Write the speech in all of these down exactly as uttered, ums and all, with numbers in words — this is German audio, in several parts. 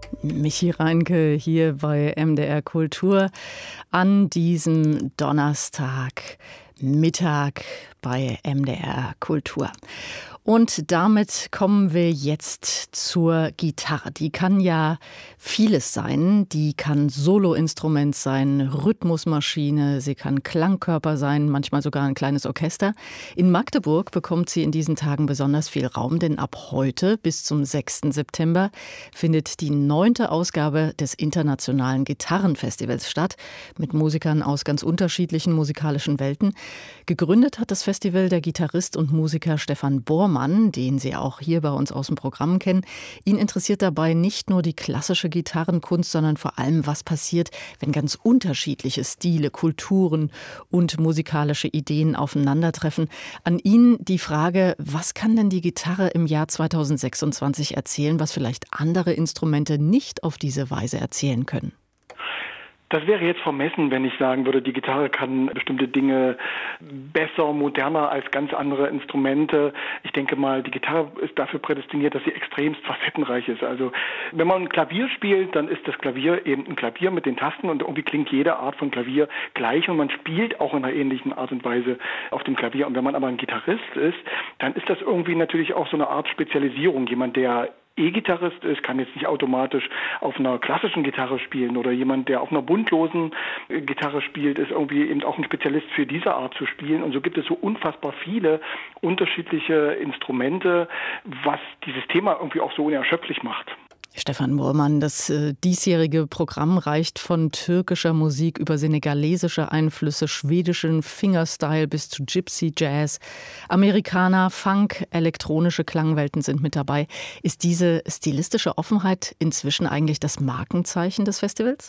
Michi Reinke hier bei M D R Kultur an diesem Donnerstag Mittag bei M D R Kultur. Und damit kommen wir jetzt zur Gitarre. Die kann ja vieles sein. Die kann Soloinstrument sein, Rhythmusmaschine, sie kann Klangkörper sein, manchmal sogar ein kleines Orchester. In Magdeburg bekommt sie in diesen Tagen besonders viel Raum, denn ab heute bis zum sechsten September findet die neunte Ausgabe des Internationalen Gitarrenfestivals statt, mit Musikern aus ganz unterschiedlichen musikalischen Welten. Gegründet hat das Festival der Gitarrist und Musiker Stefan Bormann, den Sie auch hier bei uns aus dem Programm kennen. Ihn interessiert dabei nicht nur die klassische Gitarrenkunst, sondern vor allem, was passiert, wenn ganz unterschiedliche Stile, Kulturen und musikalische Ideen aufeinandertreffen. An ihn die Frage, was kann denn die Gitarre im Jahr zweitausendsechsundzwanzig erzählen, was vielleicht andere Instrumente nicht auf diese Weise erzählen können? Das wäre jetzt vermessen, wenn ich sagen würde, die Gitarre kann bestimmte Dinge besser, moderner als ganz andere Instrumente. Ich denke mal, die Gitarre ist dafür prädestiniert, dass sie extremst facettenreich ist. Also wenn man Klavier spielt, dann ist das Klavier eben ein Klavier mit den Tasten und irgendwie klingt jede Art von Klavier gleich und man spielt auch in einer ähnlichen Art und Weise auf dem Klavier. Und wenn man aber ein Gitarrist ist, dann ist das irgendwie natürlich auch so eine Art Spezialisierung. Jemand, der E-Gitarrist ist, kann jetzt nicht automatisch auf einer klassischen Gitarre spielen, oder jemand, der auf einer buntlosen Gitarre spielt, ist irgendwie eben auch ein Spezialist für diese Art zu spielen. Und so gibt es so unfassbar viele unterschiedliche Instrumente, was dieses Thema irgendwie auch so unerschöpflich macht. Stefan Bormann, das äh, diesjährige Programm reicht von türkischer Musik über senegalesische Einflüsse, schwedischen Fingerstyle bis zu Gypsy Jazz, Amerikaner, Funk, elektronische Klangwelten sind mit dabei. Ist diese stilistische Offenheit inzwischen eigentlich das Markenzeichen des Festivals?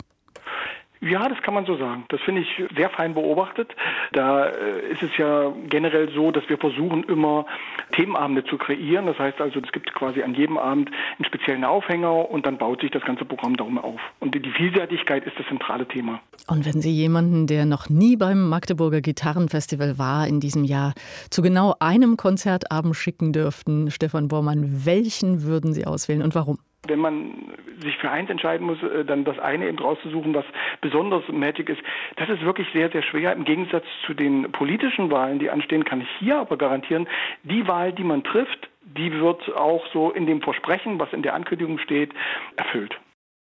Ja, das kann man so sagen. Das finde ich sehr fein beobachtet. Da ist es ja generell so, dass wir versuchen, immer Themenabende zu kreieren. Das heißt also, es gibt quasi an jedem Abend einen speziellen Aufhänger und dann baut sich das ganze Programm darum auf. Und die Vielseitigkeit ist das zentrale Thema. Und wenn Sie jemanden, der noch nie beim Magdeburger Gitarrenfestival war, in diesem Jahr zu genau einem Konzertabend schicken dürften, Stefan Bormann, welchen würden Sie auswählen und warum? Wenn man sich für eins entscheiden muss, dann das eine eben rauszusuchen, was besonders Magic ist, das ist wirklich sehr, sehr schwer. Im Gegensatz zu den politischen Wahlen, die anstehen, kann ich hier aber garantieren, die Wahl, die man trifft, die wird auch so in dem Versprechen, was in der Ankündigung steht, erfüllt.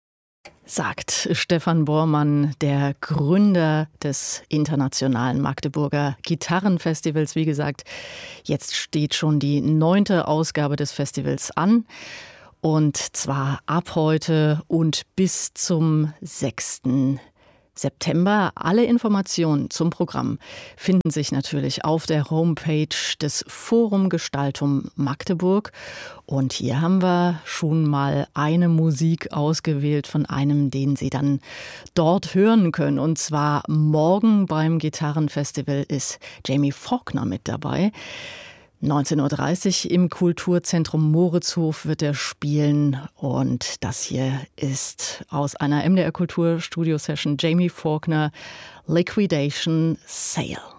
Sagt Stefan Bormann, der Gründer des Internationalen Magdeburger Gitarrenfestivals. Wie gesagt, jetzt steht schon die neunte Ausgabe des Festivals an. Und zwar ab heute und bis zum sechsten September. Alle Informationen zum Programm finden sich natürlich auf der Homepage des Forum Gestaltung Magdeburg. Und hier haben wir schon mal eine Musik ausgewählt von einem, den Sie dann dort hören können. Und zwar morgen beim Gitarrenfestival ist Jamie Faulkner mit dabei. neunzehn Uhr dreißig im Kulturzentrum Moritzhof wird er spielen. Und das hier ist aus einer M D R Kultur Studio Session Jamie Faulkner, Liquidation Sale.